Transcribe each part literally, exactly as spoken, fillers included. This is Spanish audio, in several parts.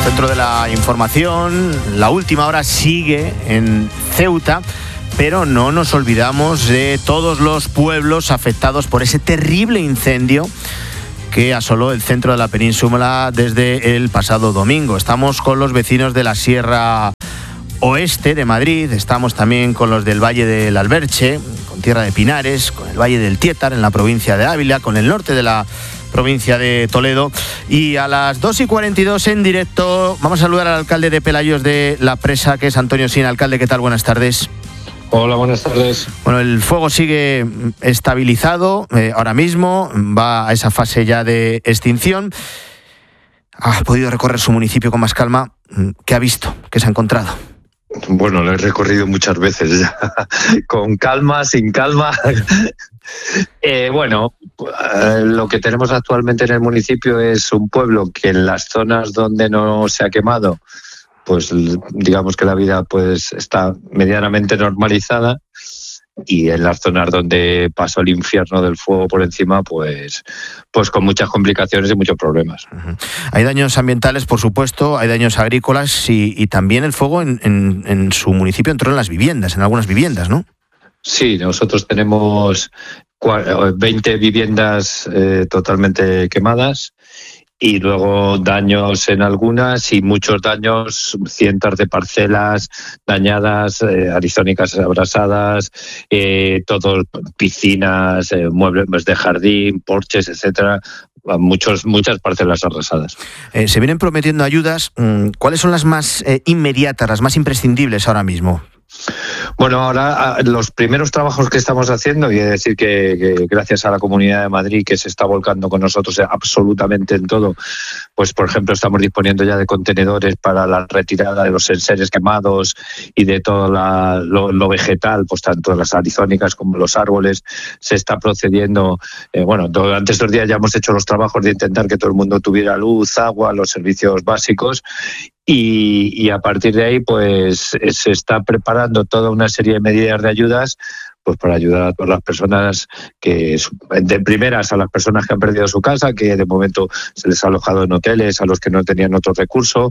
Centro de la información, la última hora sigue en Ceuta, pero no nos olvidamos de todos los pueblos afectados por ese terrible incendio que asoló el centro de la península desde el pasado domingo. Estamos con los vecinos de la Sierra Oeste de Madrid, estamos también con los del Valle del Alberche, con Tierra de Pinares, con el Valle del Tietar en la provincia de Ávila, con el norte de la provincia de Toledo, y a las dos y cuarenta y dos en directo vamos a saludar al alcalde de Pelayos de la Presa, que es Antonio Sin. Alcalde, ¿qué tal? Buenas tardes. Hola, buenas tardes. Bueno, el fuego sigue estabilizado, eh, ahora mismo va a esa fase ya de extinción. ¿Ha podido recorrer su municipio con más calma? ¿Qué ha visto? ¿Qué se ha encontrado? Bueno, lo he recorrido muchas veces ya, con calma, sin calma. eh, bueno, eh, lo que tenemos actualmente en el municipio es un pueblo que en las zonas donde no se ha quemado, pues digamos que la vida pues está medianamente normalizada, y en las zonas donde pasó el infierno del fuego por encima, pues, pues con muchas complicaciones y muchos problemas. Uh-huh. Hay daños ambientales, por supuesto, hay daños agrícolas y, y también el fuego en, en, en su municipio entró en las viviendas, en algunas viviendas, ¿no? Sí, nosotros tenemos veinte viviendas eh, totalmente quemadas, y luego daños en algunas y muchos daños, cientos de parcelas dañadas, eh, arizónicas abrasadas, eh, todo, piscinas, eh, muebles de jardín, porches, etcétera. Muchos, muchas parcelas arrasadas. Eh, se vienen prometiendo ayudas. ¿Cuáles son las más eh, inmediatas, las más imprescindibles ahora mismo? Bueno, ahora los primeros trabajos que estamos haciendo, y he de decir que, que gracias a la Comunidad de Madrid, que se está volcando con nosotros absolutamente en todo, pues por ejemplo estamos disponiendo ya de contenedores para la retirada de los enseres quemados y de todo la, lo, lo vegetal, pues tanto las arizónicas como los árboles. Se está procediendo, eh, bueno, durante estos días ya hemos hecho los trabajos de intentar que todo el mundo tuviera luz, agua, los servicios básicos. Y, y a partir de ahí, pues se está preparando toda una serie de medidas de ayudas, pues para ayudar a todas las personas que, de primeras, a las personas que han perdido su casa, que de momento se les ha alojado en hoteles, a los que no tenían otro recurso,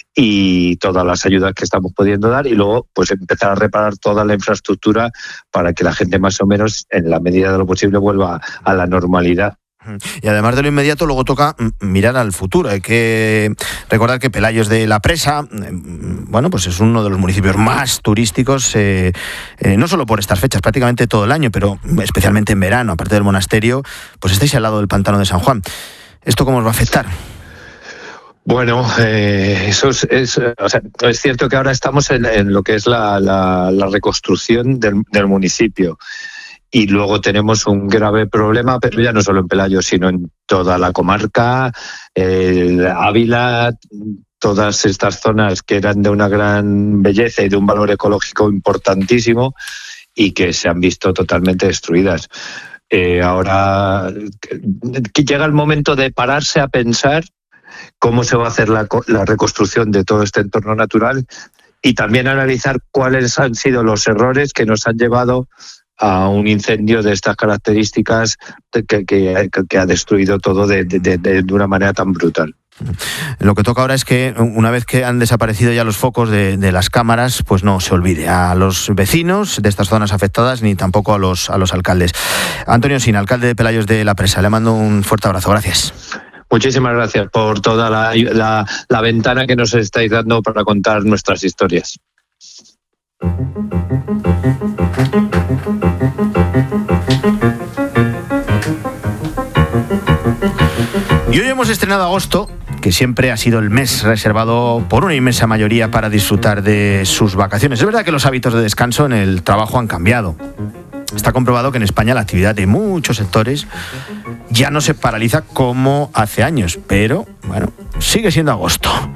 y todas las ayudas que estamos pudiendo dar, y luego pues empezar a reparar toda la infraestructura para que la gente más o menos, en la medida de lo posible, vuelva a la normalidad. Y además de lo inmediato, luego toca mirar al futuro. Hay que recordar que Pelayos de la Presa, bueno, pues es uno de los municipios más turísticos, eh, eh, no solo por estas fechas, prácticamente todo el año, pero especialmente en verano, aparte del monasterio, pues estáis al lado del pantano de San Juan. ¿Esto cómo os va a afectar? Bueno, eh, eso es, es, o sea, es cierto que ahora estamos en, en lo que es la, la, la reconstrucción del, del municipio. Y luego tenemos un grave problema, pero ya no solo en Pelayos, sino en toda la comarca, el Ávila, todas estas zonas que eran de una gran belleza y de un valor ecológico importantísimo y que se han visto totalmente destruidas. Eh, ahora que llega el momento de pararse a pensar cómo se va a hacer la, la reconstrucción de todo este entorno natural, y también analizar cuáles han sido los errores que nos han llevado a un incendio de estas características que, que, que ha destruido todo de, de, de, de una manera tan brutal. Lo que toca ahora es que una vez que han desaparecido ya los focos de, de las cámaras, pues no se olvide a los vecinos de estas zonas afectadas ni tampoco a los, a los alcaldes. Antonio Sin, alcalde de Pelayos de la Presa, le mando un fuerte abrazo. Gracias. Muchísimas gracias por toda la, la, la ventana que nos estáis dando para contar nuestras historias. Y hoy hemos estrenado agosto, que siempre ha sido el mes reservado por una inmensa mayoría para disfrutar de sus vacaciones. Es verdad que los hábitos de descanso en el trabajo han cambiado. Está comprobado que en España la actividad de muchos sectores ya no se paraliza como hace años, pero bueno, sigue siendo agosto.